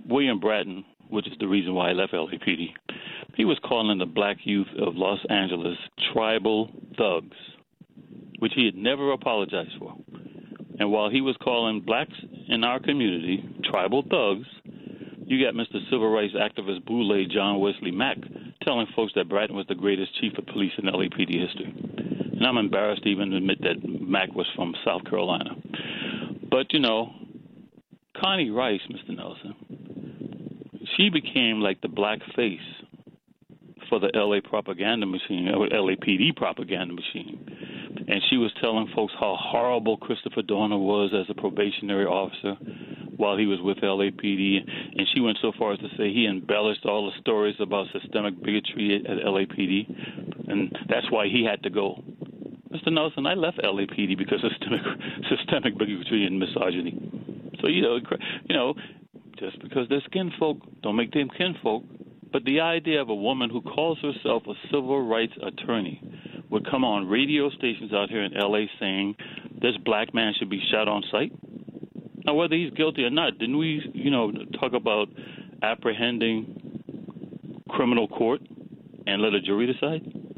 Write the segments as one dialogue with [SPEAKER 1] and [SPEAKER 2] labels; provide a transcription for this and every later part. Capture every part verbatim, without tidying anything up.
[SPEAKER 1] William Bratton, which is the reason why I left L A P D, he was calling the black youth of Los Angeles tribal thugs, which he had never apologized for. And while he was calling blacks in our community tribal thugs, you got Mister Civil Rights activist Boule John Wesley Mack telling folks that Bratton was the greatest chief of police in L A P D history. And I'm embarrassed to even admit that Mack was from South Carolina. But, you know, Connie Rice, Mister Nelson, she became like the black face for the L A propaganda machine, or L A P D propaganda machine. And she was telling folks how horrible Christopher Dorner was as a probationary officer while he was with L A P D. And she went so far as to say he embellished all the stories about systemic bigotry at, at L A P D. And that's why he had to go. Mister Nelson, I left L A P D because of systemic, systemic bigotry and misogyny. So, you know, you know, just because they're skin folk, don't make them kinfolk. But the idea of a woman who calls herself a civil rights attorney would come on radio stations out here in L A saying this black man should be shot on sight. Now, whether he's guilty or not, didn't we, you know, talk about apprehending criminal court and let a jury decide?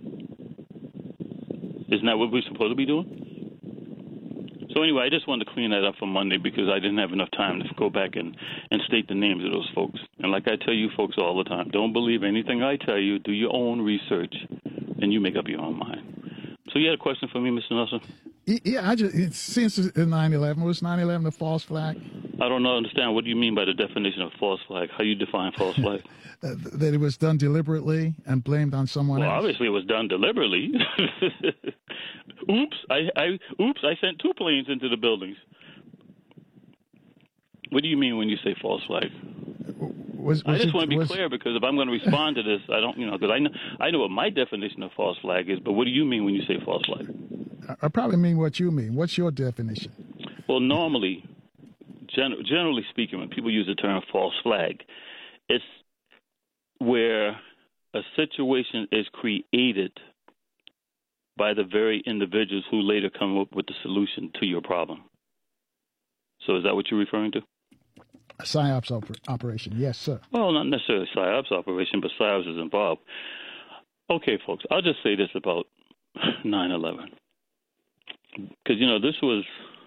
[SPEAKER 1] Isn't that what we're supposed to be doing? So anyway, I just wanted to clean that up for Monday because I didn't have enough time to go back and, and state the names of those folks. And like I tell you folks all the time, don't believe anything I tell you. Do your own research, and you make up your own mind. So you had a question for me, Mister Nelson?
[SPEAKER 2] Yeah, I just since nine eleven, was nine eleven a false flag?
[SPEAKER 1] I don't know, understand. What do you mean by the definition of false flag? How you define false flag?
[SPEAKER 2] uh, that it was done deliberately and blamed on someone
[SPEAKER 1] well,
[SPEAKER 2] else?
[SPEAKER 1] Well, obviously it was done deliberately. Oops, I, I, oops, I sent two planes into the buildings. What do you mean when you say false flag?
[SPEAKER 2] Was, was
[SPEAKER 1] I just
[SPEAKER 2] it,
[SPEAKER 1] want to be
[SPEAKER 2] was,
[SPEAKER 1] clear because if I'm going to respond to this, I don't, you know, because I know, I know what my definition of false flag is, but what do you mean when you say false flag?
[SPEAKER 2] I probably mean what you mean. What's your definition?
[SPEAKER 1] Well, normally, gen- generally speaking, when people use the term false flag, it's where a situation is created by the very individuals who later come up with the solution to your problem. So is that what you're referring to?
[SPEAKER 2] A PSYOPS oper- operation, yes, sir.
[SPEAKER 1] Well, not necessarily a PSYOPS operation, but PSYOPS is involved. Okay, folks, I'll just say this about nine eleven. Because, you know, this was...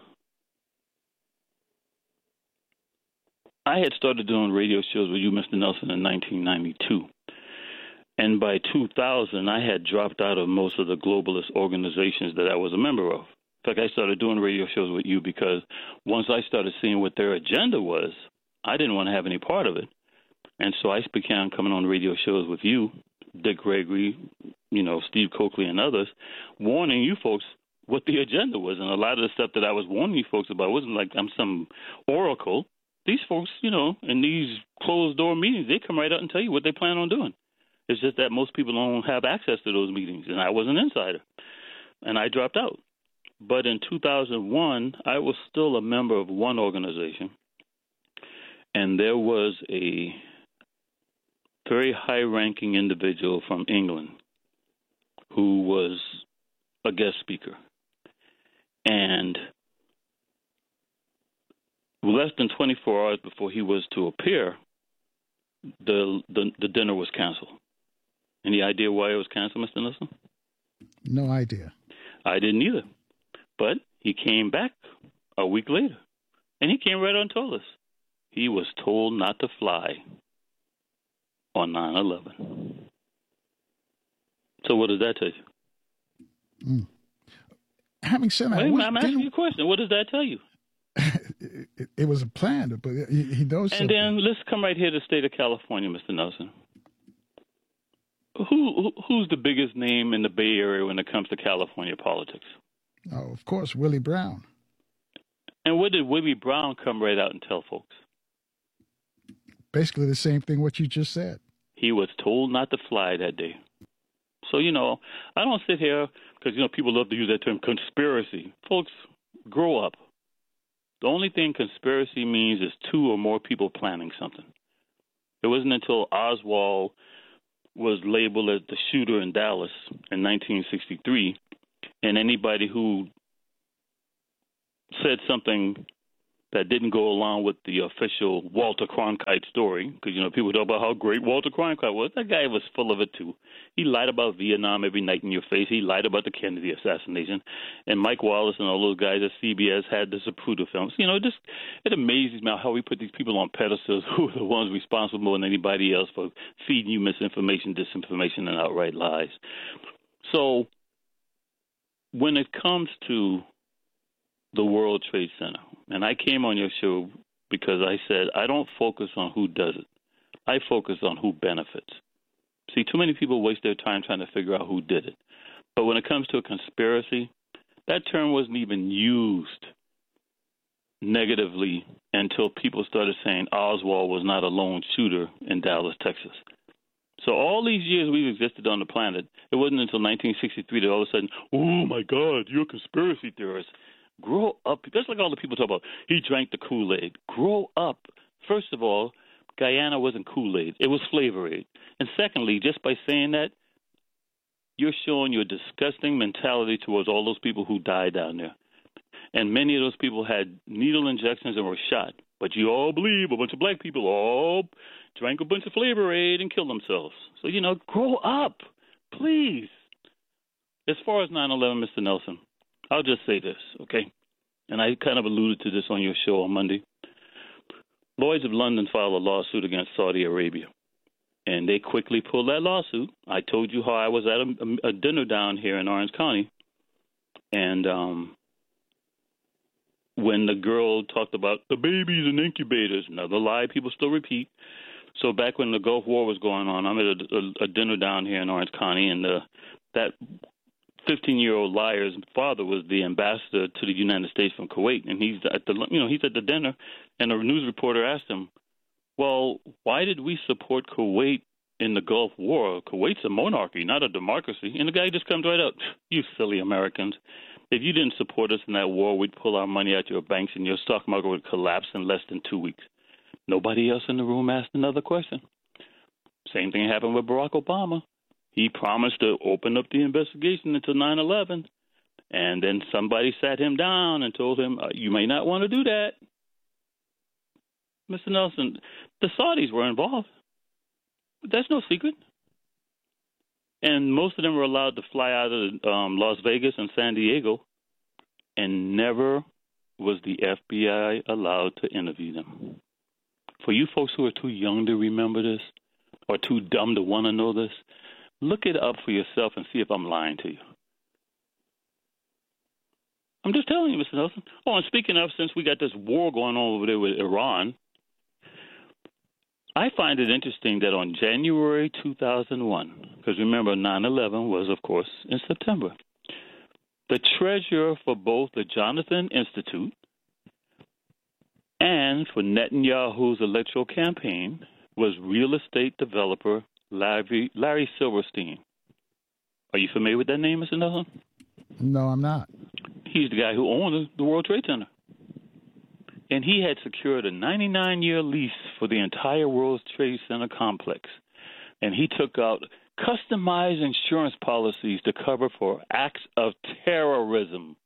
[SPEAKER 1] I had started doing radio shows with you, Mister Nelson, in nineteen ninety-two. And by two thousand, I had dropped out of most of the globalist organizations that I was a member of. In fact, I started doing radio shows with you because once I started seeing what their agenda was, I didn't want to have any part of it. And so I began coming on radio shows with you, Dick Gregory, you know, Steve Coakley and others, warning you folks what the agenda was. And a lot of the stuff that I was warning you folks about wasn't like I'm some oracle. These folks, you know, in these closed-door meetings, they come right out and tell you what they plan on doing. It's just that most people don't have access to those meetings, and I was an insider, and I dropped out. But in two thousand one, I was still a member of one organization, and there was a very high-ranking individual from England who was a guest speaker. And less than twenty-four hours before he was to appear, the the, the dinner was canceled. Any idea why it was canceled, Mister Nelson?
[SPEAKER 2] No idea.
[SPEAKER 1] I didn't either. But he came back a week later, and he came right on and told us he was told not to fly on nine eleven. So what does that tell you?
[SPEAKER 2] Mm. Having said that,
[SPEAKER 1] Wait,
[SPEAKER 2] was,
[SPEAKER 1] I'm asking you a question. What does that tell you?
[SPEAKER 2] it, it was a plan, but he, he knows
[SPEAKER 1] And
[SPEAKER 2] something.
[SPEAKER 1] then let's come right here to the state of California, Mister Nelson. Who who's the biggest name in the Bay Area when it comes to California politics?
[SPEAKER 2] Oh, of course, Willie Brown.
[SPEAKER 1] And what did Willie Brown come right out and tell folks?
[SPEAKER 2] Basically the same thing what you just said.
[SPEAKER 1] He was told not to fly that day. So, you know, I don't sit here because, you know, people love to use that term conspiracy. Folks, grow up. The only thing conspiracy means is two or more people planning something. It wasn't until Oswald was labeled as the shooter in Dallas in nineteen sixty-three, and anybody who said something that didn't go along with the official Walter Cronkite story, because, you know, people talk about how great Walter Cronkite was. That guy was full of it, too. He lied about Vietnam every night in your face. He lied about the Kennedy assassination. And Mike Wallace and all those guys at C B S had the Zapruder films. You know, just it amazes me how we put these people on pedestals who are the ones responsible more than anybody else for feeding you misinformation, disinformation, and outright lies. So when it comes to the World Trade Center, and I came on your show because I said I don't focus on who does it. I focus on who benefits. See, too many people waste their time trying to figure out who did it. But when it comes to a conspiracy, that term wasn't even used negatively until people started saying Oswald was not a lone shooter in Dallas, Texas. So all these years we've existed on the planet, it wasn't until nineteen sixty-three that all of a sudden, oh, my God, you're a conspiracy theorist. Grow up. Just like all the people talk about, he drank the Kool-Aid. Grow up. First of all, Guyana wasn't Kool-Aid. It was Flavor Aid. And secondly, just by saying that, you're showing your disgusting mentality towards all those people who died down there. And many of those people had needle injections and were shot. But you all believe a bunch of black people all drank a bunch of Flavor Aid and killed themselves. So, you know, grow up, please. As far as nine eleven, Mister Nelson, I'll just say this, okay? And I kind of alluded to this on your show on Monday. Lloyd's of London filed a lawsuit against Saudi Arabia, and they quickly pulled that lawsuit. I told you how I was at a, a dinner down here in Orange County, and um, when the girl talked about the babies and incubators, another lie people still repeat. So back when the Gulf War was going on, I'm at a, a, a dinner down here in Orange County, and uh, that fifteen-year-old liar's father was the ambassador to the United States from Kuwait, and he's at the you know he's at the dinner, and a news reporter asked him, "Well, why did we support Kuwait in the Gulf War? Kuwait's a monarchy, not a democracy." And the guy just comes right out, "You silly Americans! If you didn't support us in that war, we'd pull our money out your banks, and your stock market would collapse in less than two weeks." Nobody else in the room asked another question. Same thing happened with Barack Obama. He promised to open up the investigation into nine eleven, and then somebody sat him down and told him, uh, you may not want to do that. Mister Nelson, the Saudis were involved. That's no secret. And most of them were allowed to fly out of um, Las Vegas and San Diego, and never was the F B I allowed to interview them. For you folks who are too young to remember this or too dumb to want to know this, look it up for yourself and see if I'm lying to you. I'm just telling you, Mister Nelson. Oh, and speaking of, since we got this war going on over there with Iran, I find it interesting that on January two thousand one, because remember, nine eleven was, of course, in September, the treasurer for both the Jonathan Institute and for Netanyahu's electoral campaign was real estate developer Larry, Larry Silverstein. Are you familiar with that name, Mister Nelson?
[SPEAKER 2] No, I'm not.
[SPEAKER 1] He's the guy who owned the World Trade Center. And he had secured a ninety-nine-year lease for the entire World Trade Center complex. And he took out customized insurance policies to cover for acts of terrorism.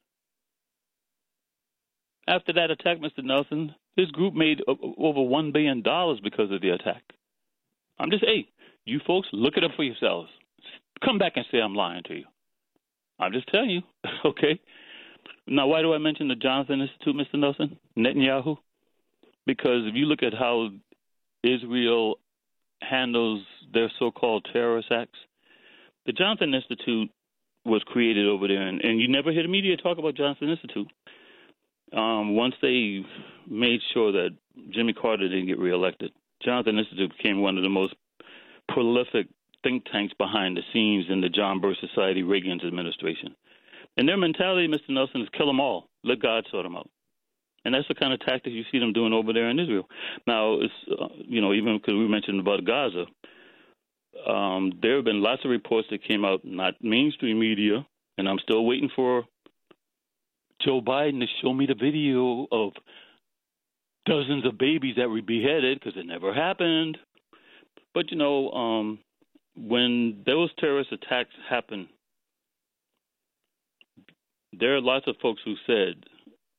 [SPEAKER 1] After that attack, Mister Nelson, his group made over one billion dollars because of the attack. I'm just, hey, you folks, look it up for yourselves. Come back and say I'm lying to you. I'm just telling you, okay? Now, why do I mention the Jonathan Institute, Mister Nelson? Netanyahu? Because if you look at how Israel handles their so-called terrorist acts, the Jonathan Institute was created over there, and, and you never hear the media talk about Jonathan Institute. Um, once they made sure that Jimmy Carter didn't get reelected, Jonathan Institute became one of the most prolific think tanks behind the scenes in the John Birch Society, Reagan's administration. And their mentality, Mister Nelson, is kill them all. Let God sort them out. And that's the kind of tactic you see them doing over there in Israel. Now, it's, uh, you know, even because we mentioned about Gaza, um, there have been lots of reports that came out, not mainstream media, and I'm still waiting for Joe Biden to show me the video of dozens of babies that were beheaded, because it never happened. But, you know, um, when those terrorist attacks happen, there are lots of folks who said,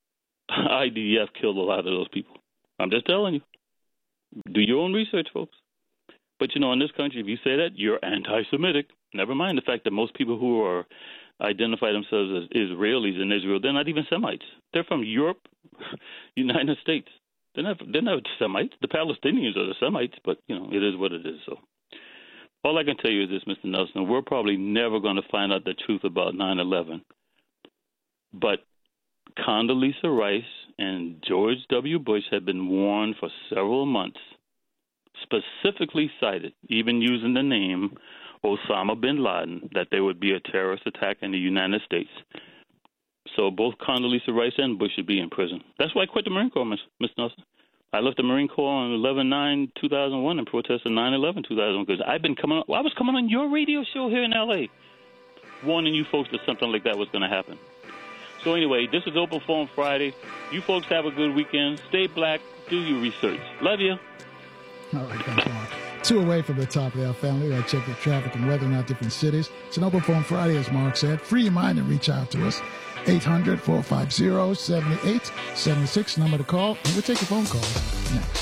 [SPEAKER 1] I D F killed a lot of those people. I'm just telling you. Do your own research, folks. But, you know, in this country, if you say that, you're anti-Semitic. Never mind the fact that most people who are identify themselves as Israelis in Israel, they're not even Semites. They're from Europe, United States. They're not, they're not Semites. The Palestinians are the Semites, but, you know, it is what it is. So all I can tell you is this, Mister Nelson, we're probably never going to find out the truth about nine eleven. But Condoleezza Rice and George W. Bush have been warned for several months, specifically cited, even using the name Osama bin Laden, that there would be a terrorist attack in the United States. So both Condoleezza Rice and Bush should be in prison. That's why I quit the Marine Corps, Mister Nelson. I left the Marine Corps on eleven nine two thousand one and protested nine eleven two thousand one because I've been coming on, well, I was coming on your radio show here in L A warning you folks that something like that was going to happen. So anyway, this is Open Forum Friday. You folks have a good weekend. Stay black. Do your research. Love you.
[SPEAKER 2] All right, thanks, Mark. Two away from the top of our family. I check the traffic and weather in our different cities. It's an Open Forum Friday, as Mark said. Free your mind and reach out to us. eight hundred, four five zero, seven eight seven six, number to call. And we'll take your phone calls next.